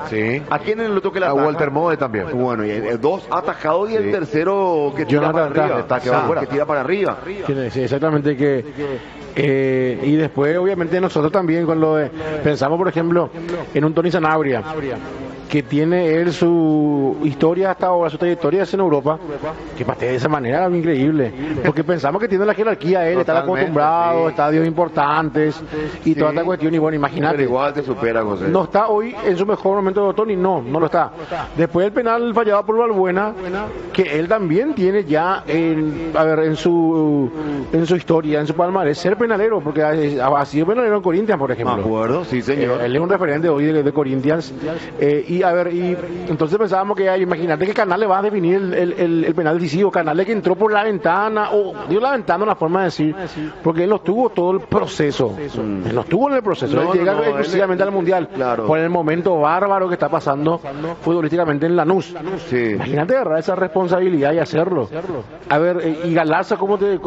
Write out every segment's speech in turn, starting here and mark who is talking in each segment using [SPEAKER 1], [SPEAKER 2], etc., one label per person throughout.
[SPEAKER 1] Sí.
[SPEAKER 2] ¿A quién le toque la
[SPEAKER 1] A
[SPEAKER 2] ataja?
[SPEAKER 1] Walter Mode también.
[SPEAKER 2] Bueno, y dos atajados y el tercero que tira
[SPEAKER 3] Jonathan
[SPEAKER 2] para arriba.
[SPEAKER 3] Tah,
[SPEAKER 1] que va afuera.
[SPEAKER 2] Que tira para arriba.
[SPEAKER 3] Sí, exactamente y después obviamente nosotros también cuando pensamos por ejemplo en un Tony Sanabria que tiene él su historia hasta ahora, su trayectoria es en Europa, que patee de esa manera algo increíble, porque pensamos que tiene la jerarquía él, está
[SPEAKER 1] Totalmente,
[SPEAKER 3] acostumbrado,
[SPEAKER 1] sí.
[SPEAKER 3] estadios importantes y toda esta cuestión, y bueno,
[SPEAKER 2] Pero
[SPEAKER 3] imagínate.
[SPEAKER 2] igual te supera, José.
[SPEAKER 3] No está hoy en su mejor momento Tony, no lo está. Después el penal fallado por Valbuena, que él también tiene ya en su historia, en su palmarés, ser penalero, porque ha sido penalero en Corinthians, por
[SPEAKER 2] Me
[SPEAKER 3] ejemplo.
[SPEAKER 2] acuerdo, sí, señor.
[SPEAKER 3] Él es un referente hoy de Corinthians. Y entonces pensábamos que, imagínate que Canales va a definir el penal decisivo. Canales que entró por la ventana, o dio la ventana, una forma de decir, porque él no estuvo todo el proceso. Él no estuvo en el proceso.
[SPEAKER 2] No,
[SPEAKER 3] él llega
[SPEAKER 2] no,
[SPEAKER 3] exclusivamente
[SPEAKER 2] él-
[SPEAKER 3] al Mundial.
[SPEAKER 2] claro.
[SPEAKER 3] Por el momento bárbaro que está pasando futbolísticamente en Lanús.
[SPEAKER 2] Sí.
[SPEAKER 3] Imagínate agarrar esa responsabilidad y hacerlo. Y Galarza,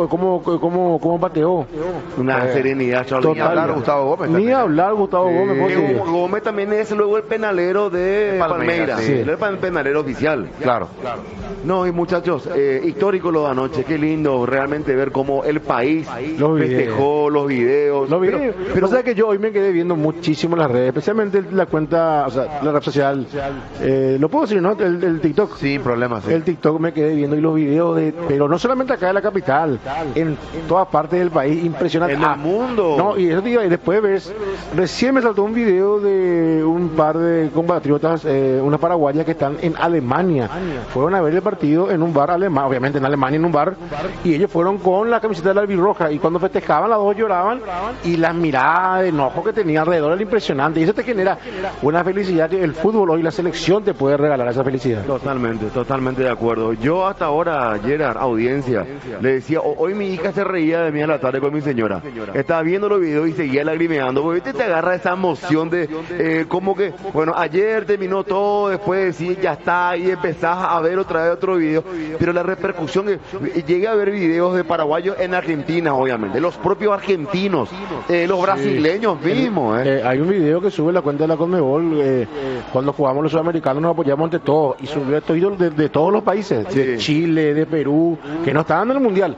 [SPEAKER 3] ¿cómo pateó?
[SPEAKER 2] Una serenidad, Charlie.
[SPEAKER 3] Total.
[SPEAKER 1] hablar Gustavo Gómez
[SPEAKER 3] Ni
[SPEAKER 1] también.
[SPEAKER 3] hablar Gustavo Gómez. ¿cómo se-
[SPEAKER 2] Gómez también es luego el penalero de Palmeiras.
[SPEAKER 1] sí.
[SPEAKER 2] Él es el penalero oficial.
[SPEAKER 1] Claro.
[SPEAKER 2] No, y muchachos, histórico lo de anoche. Qué lindo realmente ver cómo el país
[SPEAKER 3] Los
[SPEAKER 2] festejó los videos.
[SPEAKER 3] Lo vi, pero sabes que yo hoy me quedé viendo muchísimo las redes, especialmente la cuenta, o sea, la red social, lo puedo decir, ¿no? El TikTok.
[SPEAKER 1] Sin problemas. Sí.
[SPEAKER 3] El TikTok me quedé viendo y los videos pero no solamente acá en la capital, en todas partes del país, impresionante.
[SPEAKER 2] En el mundo.
[SPEAKER 3] No, y eso te digo, y después ves, recién me saltó un video de un par de compatriotas, unas paraguayas que están en Alemania. Fueron a ver el partido en un bar alemán, obviamente en Alemania en un bar, y ellos fueron con la camiseta de la albirroja, y cuando festejaban las dos lloraban, y la mirada de enojo que tenía alrededor era impresionante, y eso te genera una felicidad que el fútbol hoy, la selección te puede regalar esa felicidad.
[SPEAKER 2] Totalmente de acuerdo. Yo hasta ahora, Gerard, audiencia, le decía, hoy mi hija se reía de mí a la tarde con mi señora. Estaba viendo los videos y seguía lagrimeando, porque te agarra esa emoción de como que, bueno, ayer terminó todo, después sí, ya está, y empezás a ver otra vez otro video, pero la repercusión que llegué a ver videos de paraguayos en Argentina, obviamente, los propios argentinos, los brasileños mismos,
[SPEAKER 3] Hay un video que sube la cuenta de la Conmebol, cuando jugamos los sudamericanos nos apoyamos ante todos, y subió estos ídolos de todos los países, de Chile, de Perú, que no estaban en el Mundial,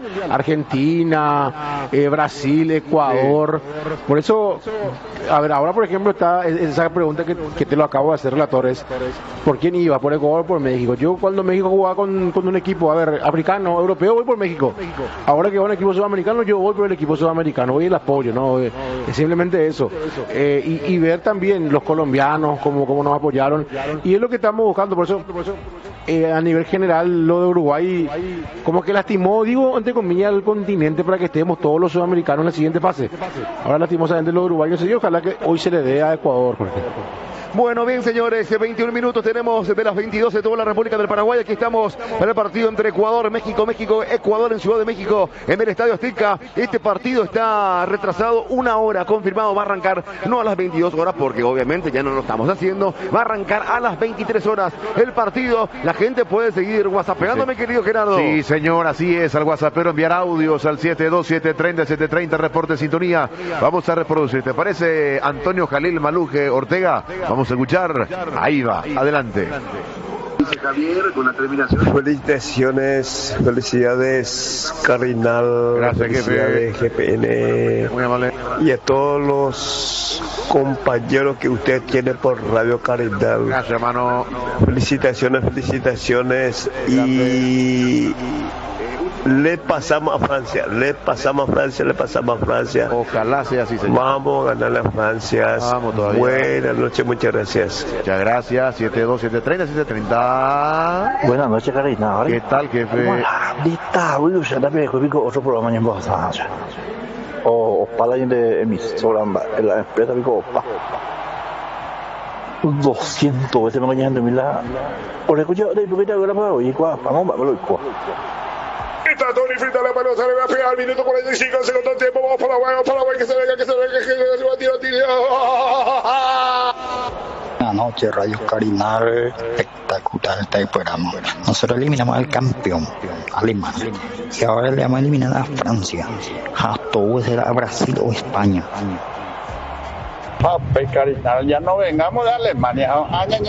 [SPEAKER 3] Argentina, Brasil, Ecuador, por eso, a ver, ahora por ejemplo está esa pregunta que te lo acabo de hacer, relatores, ¿por quién iba? ¿Por Ecuador o por México? Yo cuando México jugaba con un equipo, a ver, africano, europeo, voy por México. Ahora que va un equipo sudamericano, yo voy por el equipo sudamericano, voy el apoyo, ¿no? Es simplemente eso. Y ver también los colombianos, cómo nos apoyaron. Y es lo que estamos buscando, por eso a nivel general, lo de Uruguay, como que lastimó, digo, entre comillas, al continente para que estemos todos los sudamericanos en el siguiente fase. Ahora lastimosamente lo de Uruguay no se dio, ojalá que hoy se le dé a Ecuador, por ejemplo.
[SPEAKER 2] Bueno, bien, señores, 21 minutos tenemos de las 22 de toda la República del Paraguay. Aquí estamos para el partido entre Ecuador, Ecuador en Ciudad de México, en el Estadio Azteca. Este partido está retrasado una hora, confirmado. Va a arrancar no a las 22 horas, porque obviamente ya no lo estamos haciendo. Va a arrancar a las 23 horas el partido. La gente puede seguir whatsappeándome, querido Gerardo.
[SPEAKER 1] Sí, señor, así es. Al WhatsAppero enviar audios al 72730-730, reporte sintonía. Vamos a reproducir. ¿Te parece, Antonio Jalil Maluje Ortega? Vamos a escuchar. Ahí va, adelante.
[SPEAKER 4] Dice Javier con la terminación. Felicidades Cardinal,
[SPEAKER 1] Gracias,
[SPEAKER 4] felicidades GPN
[SPEAKER 1] Muy amable.
[SPEAKER 4] y a todos los compañeros que usted tiene por Radio Cardinal.
[SPEAKER 1] Gracias, hermano.
[SPEAKER 4] Felicitaciones y le pasamos a Francia.
[SPEAKER 1] Ojalá sea así, señor.
[SPEAKER 4] Vamos a ganar a Francia.
[SPEAKER 1] Vamos todavía.
[SPEAKER 4] Buenas noches, muchas gracias.
[SPEAKER 1] Muchas gracias. 72730-730.
[SPEAKER 5] Buenas noches, Karina.
[SPEAKER 1] ¿Qué tal, jefe?
[SPEAKER 5] Dita, uy, ya también escucho otro programa en voz alta. O para de emisora en la empresa, digo, opa. 200 veces me coñan de Milán. Por escuchar de tu vida, ahora para hoy, vamos a verlo.
[SPEAKER 6] Está Tony frita la pelota, le va a pegar, minuto 45, segundo tiempo, vamos para Paraguay, que se venga, que se va a tirar.
[SPEAKER 7] Buenas noches, Radio Carinal, espectacular este programa. Nosotros eliminamos al campeón, Alemania, y ahora le vamos a eliminar a Francia. Hasta será a Brasil o España.
[SPEAKER 8] Pape Carinal, ya no vengamos de Alemania.